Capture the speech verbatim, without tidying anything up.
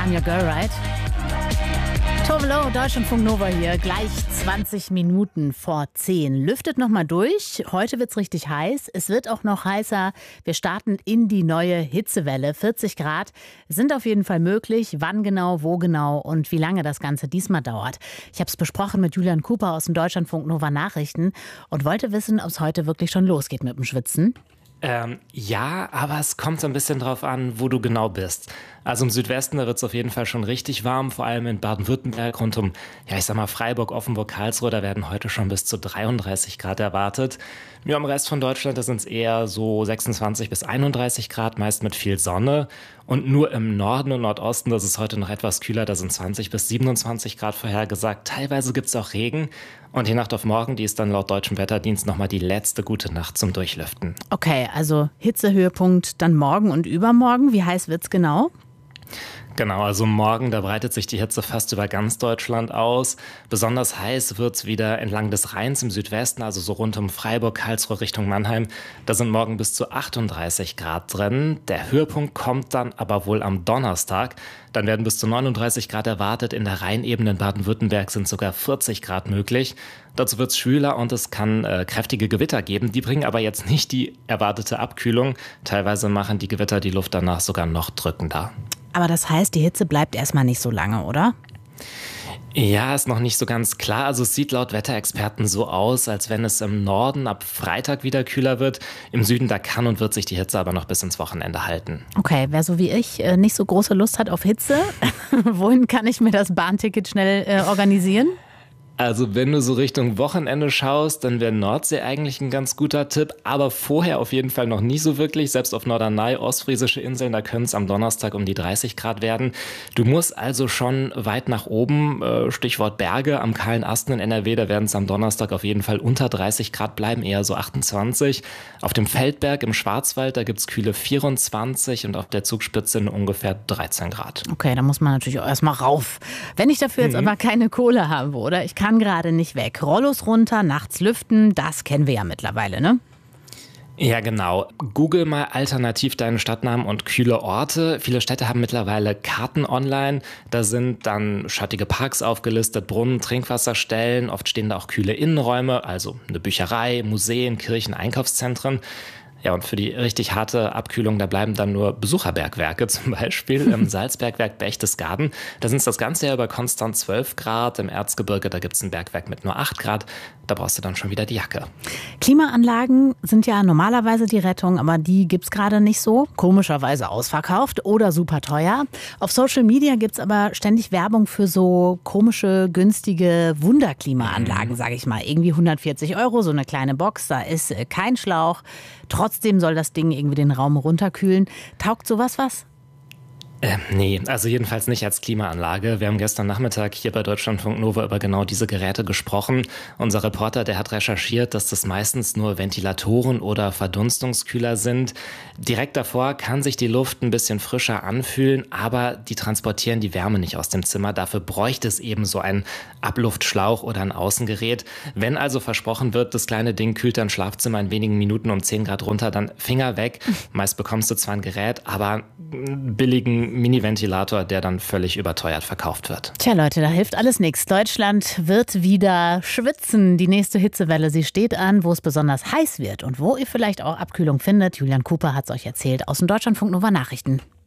I'm Your Girl, right? Tove Lo, Deutschlandfunk Nova hier, gleich zwanzig Minuten vor zehn. Lüftet nochmal durch. Heute wird's richtig heiß. Es wird auch noch heißer. Wir starten in die neue Hitzewelle. vierzig Grad sind auf jeden Fall möglich. Wann genau, wo genau und wie lange das Ganze diesmal dauert. Ich habe es besprochen mit Julian Cooper aus den Deutschlandfunk Nova Nachrichten und wollte wissen, ob es heute wirklich schon losgeht mit dem Schwitzen. Ähm, ja, aber es kommt so ein bisschen drauf an, wo du genau bist. Also im Südwesten, da wird es auf jeden Fall schon richtig warm, vor allem in Baden-Württemberg rund um, ja ich sag mal Freiburg, Offenburg, Karlsruhe, da werden heute schon bis zu dreiunddreißig Grad erwartet. Ja, im Rest von Deutschland, da sind es eher so sechsundzwanzig bis einunddreißig Grad, meist mit viel Sonne. Und nur im Norden und Nordosten, das ist heute noch etwas kühler, da sind zwanzig bis siebenundzwanzig Grad vorhergesagt. Teilweise gibt es auch Regen. Und die Nacht auf morgen, die ist dann laut Deutschem Wetterdienst nochmal die letzte gute Nacht zum Durchlüften. Okay, also Hitzehöhepunkt dann morgen und übermorgen. Wie heiß wird's genau? Genau, also morgen, da breitet sich die Hitze fast über ganz Deutschland aus. Besonders heiß wird's wieder entlang des Rheins im Südwesten, also so rund um Freiburg, Karlsruhe Richtung Mannheim. Da sind morgen bis zu achtunddreißig Grad drin. Der Höhepunkt kommt dann aber wohl am Donnerstag. Dann werden bis zu neununddreißig Grad erwartet. In der Rheinebene in Baden-Württemberg sind sogar vierzig Grad möglich. Dazu wird's schwüler und es kann äh, kräftige Gewitter geben. Die bringen aber jetzt nicht die erwartete Abkühlung. Teilweise machen die Gewitter die Luft danach sogar noch drückender. Aber das heißt, die Hitze bleibt erstmal nicht so lange, oder? Ja, ist noch nicht so ganz klar. Also es sieht laut Wetterexperten so aus, als wenn es im Norden ab Freitag wieder kühler wird. Im Süden, da kann und wird sich die Hitze aber noch bis ins Wochenende halten. Okay, wer so wie ich äh, nicht so große Lust hat auf Hitze, wohin kann ich mir das Bahnticket schnell äh, organisieren? Also wenn du so Richtung Wochenende schaust, dann wäre Nordsee eigentlich ein ganz guter Tipp, aber vorher auf jeden Fall noch nie so wirklich. Selbst auf Norderney, ostfriesische Inseln, da können es am Donnerstag um die dreißig Grad werden. Du musst also schon weit nach oben, Stichwort Berge, am kahlen Asten in N R W, da werden es am Donnerstag auf jeden Fall unter dreißig Grad bleiben, eher so achtundzwanzig. Auf dem Feldberg im Schwarzwald, da gibt es kühle vierundzwanzig und auf der Zugspitze ungefähr dreizehn Grad. Okay, da muss man natürlich auch erstmal rauf. Wenn ich dafür jetzt mhm. aber keine Kohle habe, oder? Ich kann gerade nicht weg. Rollos runter, nachts lüften, das kennen wir ja mittlerweile, ne? Ja, genau. Google mal alternativ deinen Stadtnamen und kühle Orte. Viele Städte haben mittlerweile Karten online. Da sind dann schattige Parks aufgelistet, Brunnen, Trinkwasserstellen. Oft stehen da auch kühle Innenräume, also eine Bücherei, Museen, Kirchen, Einkaufszentren. Ja, und für die richtig harte Abkühlung, da bleiben dann nur Besucherbergwerke, zum Beispiel im Salzbergwerk Berchtesgaden. Da sind es das ganze Jahr über konstant zwölf Grad. Im Erzgebirge, da gibt es ein Bergwerk mit nur acht Grad. Da brauchst du dann schon wieder die Jacke. Klimaanlagen sind ja normalerweise die Rettung, aber die gibt's gerade nicht so. Komischerweise ausverkauft oder super teuer. Auf Social Media gibt's aber ständig Werbung für so komische, günstige Wunderklimaanlagen, sage ich mal. Irgendwie hundertvierzig Euro, so eine kleine Box, da ist kein Schlauch. Trotzdem soll das Ding irgendwie den Raum runterkühlen. Taugt sowas was? Äh, nee, also jedenfalls nicht als Klimaanlage. Wir haben gestern Nachmittag hier bei Deutschlandfunk Nova über genau diese Geräte gesprochen. Unser Reporter, der hat recherchiert, dass das meistens nur Ventilatoren oder Verdunstungskühler sind. Direkt davor kann sich die Luft ein bisschen frischer anfühlen, aber die transportieren die Wärme nicht aus dem Zimmer. Dafür bräuchte es eben so einen Abluftschlauch oder ein Außengerät. Wenn also versprochen wird, das kleine Ding kühlt dein Schlafzimmer in wenigen Minuten um zehn Grad runter, dann Finger weg. Meist bekommst du zwar ein Gerät, aber einen billigen Mini-Ventilator, der dann völlig überteuert verkauft wird. Tja Leute, da hilft alles nichts. Deutschland wird wieder schwitzen. Die nächste Hitzewelle, sie steht an, wo es besonders heiß wird und wo ihr vielleicht auch Abkühlung findet. Julian Cooper hat es euch erzählt aus den Deutschlandfunk Nova Nachrichten.